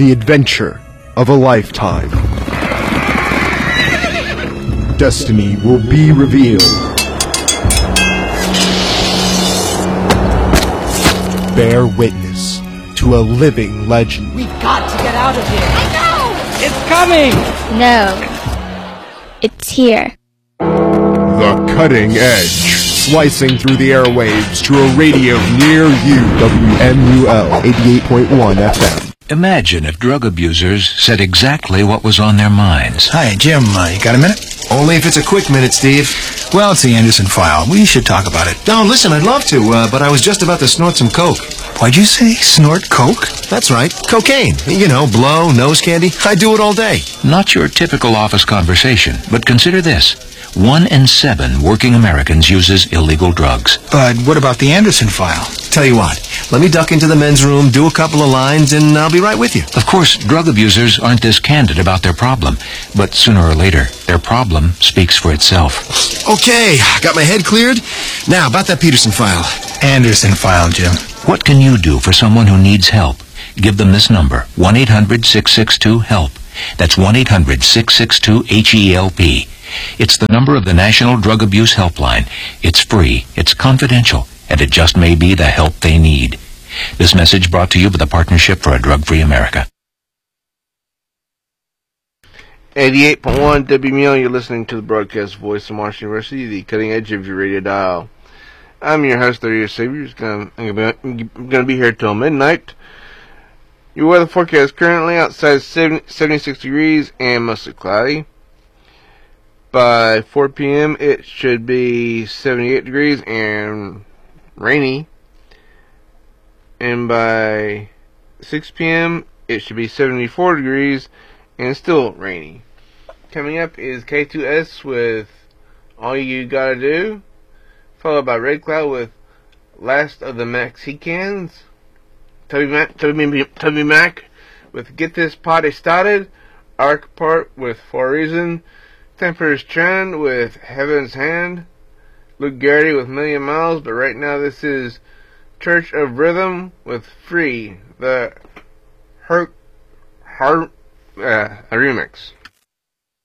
The adventure of a lifetime. Destiny will be revealed. Bear witness to a living legend. We've got to get out of here. I know! It's coming! No. It's here. The Cutting Edge. Slicing through the airwaves to a radio near you. WMUL 88.1 FM. Imagine if drug abusers said exactly what was on their minds. Hi, Jim. You got a minute? Only if it's a quick minute, Steve. Well, it's the Anderson file. We should talk about it. No, listen, I'd love to, but I was just about to snort some coke. What'd you say? Snort coke? That's right. Cocaine. You know, blow, nose candy. I do it all day. Not your typical office conversation, but consider this. 1 in 7 working Americans uses illegal drugs. But what about the Anderson file? Tell you what, let me duck into the men's room, do a couple of lines, and I'll be right with you. Of course, drug abusers aren't this candid about their problem, but sooner or later, their problem speaks for itself. Okay, got my head cleared. Now, about that Peterson file. Anderson file, Jim. What can you do for someone who needs help? Give them this number, 1-800-662-HELP. That's 1-800-662-HELP. It's the number of the National Drug Abuse Helpline. It's free, it's confidential, and it just may be the help they need. This message brought to you by the Partnership for a Drug-Free America. 88.1 WMUL, you're listening to the broadcast voice of Marshall University, the cutting edge of your radio dial. I'm your host, your Savior. I'm going to be here till midnight. Your weather forecast currently outside is 76 degrees and mostly cloudy. By 4 p.m. it should be 78 degrees and rainy. And by 6 p.m. it should be 74 degrees and still rainy. Coming up is K2S with All You Gotta Do, followed by Red Cloud with Last of the Mexicans, Toby Mac with Get This Party Started, Arc Part with For a Reason, Temper's Trend with Heaven's Hand, Luke Garrity with Million Miles, but right now this is Church of Rhythm with Free, the remix.